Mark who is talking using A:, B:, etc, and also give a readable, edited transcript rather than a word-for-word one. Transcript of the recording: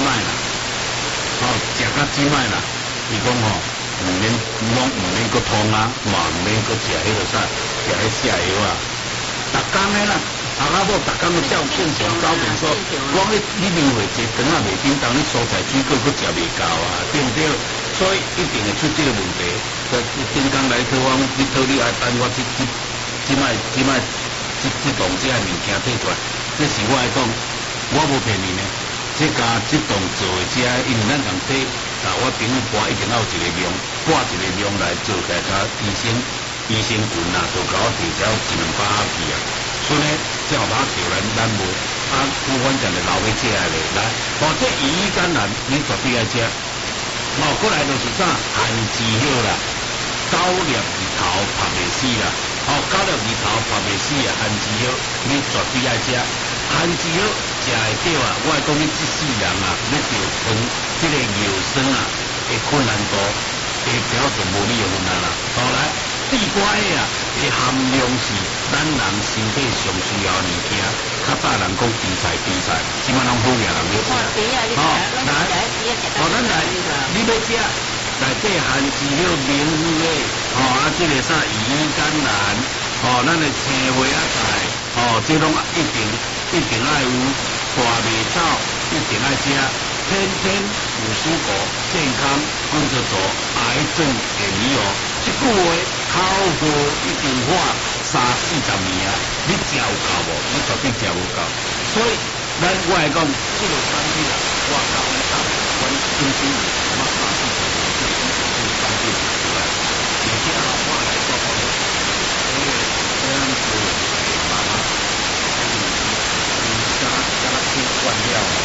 A: 摆啦，食到即摆啦，伊讲毋免搁通啊，嘛毋免搁食迄个啥，食迄下药啊，逐工诶啦。阿某逐工都照正常走便说，我你留下一顿仔袂叮当，你蔬菜水果搁食袂够啊，对不对？所以一定会出这个问题。顶工来讨我，你爱等我即栋这物件摕出来，这是我来讲，我无骗你呢。这家即栋做的这，因为咱共体，我朋友搬一定要有一个量，挂一个量来做起来，医生群啊，就甲我提交100-200去啊。所以呢，这号码叫咱无不反正就留去食的来。这鱼肝蓝你绝对爱食。过来就是啥番薯叶啦，9粒二头拍袂死啦。9粒二头拍袂死啊，番薯叶你绝对爱食。番薯叶食会到啊，我讲你这世人啊，要着从这个药酸啊的困难度，下调就无你的困难啦。来。地瓜的啊，的含量是咱人身体上需要的物件。较早人讲猪菜，即摆拢好野人要食。来，咱来，你要食内底番薯叶、明月，这个啥鱼肝蓝，咱的青花啊菜，这拢一定爱有，大麦草一定爱食。天天有蔬果，健康工作做，癌症会离哦。这句话口号一定话30-40年啊，你食有够无？你绝对食有够。所以，我来讲，这个产品啊，我讲我真心有什么30-40年，这个产品出来，而且我来做好了，所以这样子妈妈，加新罐料。